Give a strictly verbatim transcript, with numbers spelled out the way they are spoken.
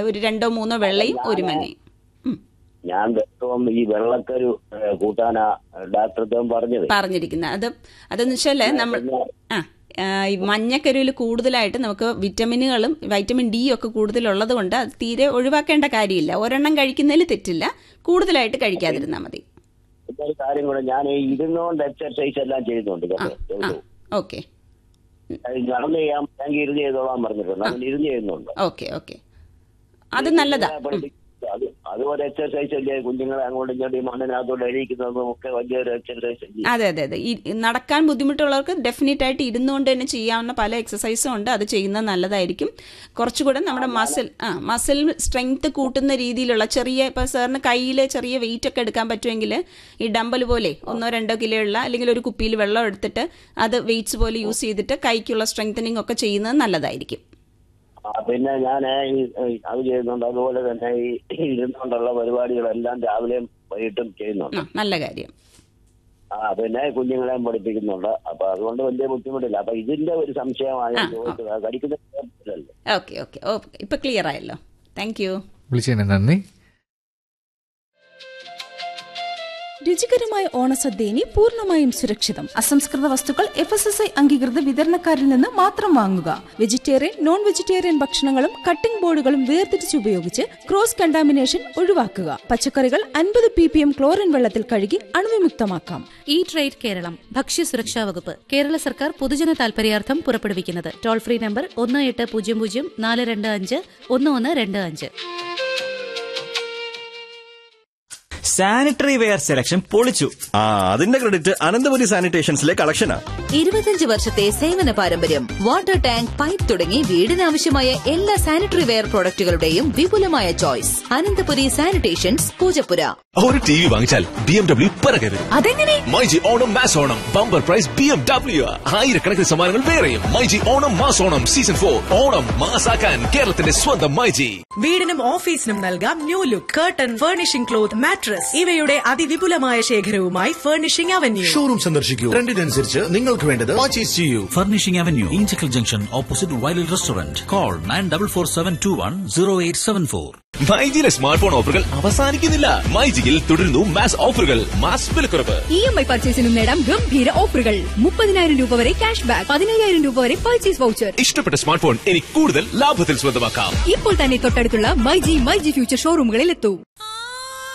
ഒരു രണ്ടോ മൂന്നോ വെള്ളയും ഒരു മഞ്ഞയും. ഞാൻ വ്യക്തവും ഈ വെള്ളക്കരു കൂട്ടാനാ ഡോക്ടർ പറഞ്ഞത് പറഞ്ഞിരിക്കുന്നത്. അത് അതെന്ന് വെച്ചാല് നമ്മൾ ആ ഈ മഞ്ഞക്കരുവിൽ കൂടുതലായിട്ട് നമുക്ക് വിറ്റമിനുകളും വൈറ്റമിൻ ഡി ഒക്കെ കൂടുതലുള്ളത് കൊണ്ട് അത് തീരെ ഒഴിവാക്കേണ്ട കാര്യമില്ല. ഒരെണ്ണം കഴിക്കുന്നതിൽ തെറ്റില്ല, കൂടുതലായിട്ട് കഴിക്കാതിരുന്നാൽ മതി. ഒരു കാര്യം കൂടെ, ഞാൻ ഇരുന്നുകൊണ്ട് എക്സർസൈസ് എല്ലാം ചെയ്യുന്നുണ്ട്. ഓക്കെ, നടന്നു ചെയ്യാൻ ഞാൻ ഇരുന്ന് ചെയ്തോളാൻ പറഞ്ഞിട്ടുണ്ട്, അങ്ങനെ ഇരുന്ന് ചെയ്യുന്നുണ്ട്. ഓക്കെ ഓക്കെ, അത് നല്ലതാ. അത് അതുപോലെ എക്സർസൈസ് അല്ലേ, കുഞ്ഞുങ്ങളെ അങ്ങോട്ടും ഇങ്ങോട്ടും മണ്ണിനകത്തോട്ട് എഴുതിക്കുന്നതും ഒക്കെ വലിയൊരു എക്സർസൈസ്. അതെ അതെ അതെ, ഈ നടക്കാൻ ബുദ്ധിമുട്ടുള്ളവർക്ക് ഡെഫിനറ്റ് ആയിട്ട് ഇരുന്നുകൊണ്ട് തന്നെ ചെയ്യാവുന്ന പല എക്സസൈസും ഉണ്ട്. അത് ചെയ്യുന്നത് നല്ലതായിരിക്കും. കുറച്ചുകൂടെ നമ്മുടെ മസിൽ ആ മസിൽ സ്ട്രെങ്ത് കൂട്ടുന്ന രീതിയിലുള്ള ചെറിയ, ഇപ്പൊ സാറിന് കയ്യിൽ ചെറിയ വെയിറ്റ് ഒക്കെ എടുക്കാൻ പറ്റുമെങ്കിൽ ഈ ഡമ്പൽ പോലെ ഒന്നോ രണ്ടോ കിലോ ഉള്ള അല്ലെങ്കിൽ ഒരു കുപ്പിയിൽ വെള്ളം എടുത്തിട്ട് അത് വെയിറ്റ്സ് പോലെ യൂസ് ചെയ്തിട്ട് കൈക്കുള്ള സ്ട്രെങ്തനിങ് ഒക്കെ ചെയ്യുന്നത് നല്ലതായിരിക്കും. പിന്നെ ഞാൻ അത് ചെയ്യുന്നുണ്ട്. അതുപോലെ തന്നെ ഈ ഇരുന്നുകൊണ്ടുള്ള പരിപാടികളെല്ലാം രാവിലെയും വൈകിട്ടും ചെയ്യുന്നുണ്ട്. നല്ല കാര്യം. ആ പിന്നെ കുഞ്ഞുങ്ങളെയും പഠിപ്പിക്കുന്നുണ്ട്. അപ്പൊ അതുകൊണ്ട് വലിയ ബുദ്ധിമുട്ടില്ല. അപ്പൊ ഇതിന്റെ ഒരു സംശയമാണ് കടിക്കുന്ന. ഓക്കെ ഓക്കെ ഓക്കെ, ഇപ്പൊ ക്ലിയർ ആയല്ലോ. Thank you. വിളിച്ചതിന് നന്ദി. രുചികരമായ ഓണസദ്യ ഇനി പൂർണ്ണമായും സുരക്ഷിതം. അസംസ്കൃത വസ്തുക്കൾ എഫ് എസ് എസ് ഐ അംഗീകൃത വിതരണക്കാരിൽ നിന്ന് മാത്രം വാങ്ങുക. വെജിറ്റേറിയൻ, നോൺ വെജിറ്റേറിയൻ ഭക്ഷണങ്ങളും കട്ടിംഗ് ബോർഡുകളും വേർതിരിച്ച് ഉപയോഗിച്ച് ക്രോസ് കണ്ടാമിനേഷൻ ഒഴിവാക്കുക. പച്ചക്കറികൾ അൻപത് പി പി എം ക്ലോറിൻ വെള്ളത്തിൽ കഴുകി അണുവിമുക്തമാക്കാം. ഈ ട്രേഡ് കേരളം ഭക്ഷ്യസുരക്ഷാ വകുപ്പ് കേരള സർക്കാർ പൊതുജന താൽപര്യാർത്ഥം പുറപ്പെടുവിക്കുന്നത് ടോൾ ഫ്രീ നമ്പർ ഒന്ന് എട്ട് പൂജ്യം പൂജ്യം നാല് രണ്ട് അഞ്ച് ഒന്ന് ഒന്ന് രണ്ട് അഞ്ച്. സാനിറ്ററി വെയർ സെലക്ഷൻ പൊളിച്ചു. ആ അതിന്റെ ക്രെഡിറ്റ് അനന്തപുരി സാനിറ്റേഷൻസിലെ കളക്ഷനാ. ഇരുപത്തിയഞ്ച് വർഷത്തെ സേവന പാരമ്പര്യം, വാട്ടർ ടാങ്ക്, പൈപ്പ് തുടങ്ങി വീടിനാവശ്യമായ എല്ലാ സാനിറ്ററി വെയർ പ്രോഡക്റ്റുകളുടെയും വിപുലമായ ചോയ്സ്. അനന്തപുരി സാനിറ്റേഷൻസ്, പൂജപ്പുര. ഒരു ടി വി വാങ്ങിച്ചാൽ ബി എം ഡബ്ല്യു പിറകരുത്. അതെങ്ങനെ? MyG Onam mass Onam bumper prize B M W. ആയിരക്കണക്കിന് സമ്മാനങ്ങൾ വേറെയും. MyG Onam mass Onam season four. Onam മാസാക്കാൻ കേരളത്തിന്റെ സ്വന്തം മൈജി. വീടിനും ഓഫീസിനും നൽകാം new look. Curtain, furnishing cloth, mattress ഇവയുടെ അതിവിപുലമായ ശേഖരവുമായി ഫർണിഷിംഗ് അവന്യൂ. ഷോറൂം സന്ദർശിക്കൂ. ട്രെൻഡിനനുസരിച്ച് നിങ്ങൾക്ക് വേണ്ടത് പർച്ചേസ് ചെയ്യൂ. Furnishing avenue, Inchakkal junction, opposite വൈലിൽ restaurant. Call nine double four seven to one zero eight seven four. മൈജിയിലെ smart phone ഓഫറുകൾ അവസാനിക്കുന്നില്ല. മൈജിയിൽ തുടരുന്നു മാസ് ഓഫറുകൾ, മാസ് വിലക്കുറവ്. ഇ എം ഐ പർച്ചേസിനും നേടാം ഗംഭീര ഓഫറുകൾ. മുപ്പതിനായിരം രൂപ വരെ ക്യാഷ് ബാക്ക്, പതിനയ്യായിരം രൂപ വരെ പർച്ചേസ് വൗച്ചർ. ഇഷ്ടപ്പെട്ട സ്മാർട്ട് ഫോൺ ഇനി കൂടുതൽ ലാഭത്തിൽ സ്വന്തമാക്കാം. ഇപ്പോൾ തന്നെ തൊട്ടടുത്തുള്ള മൈജി മൈജി ഫ്യൂച്ചർ ഷോറൂമുകളിൽ എത്തൂ.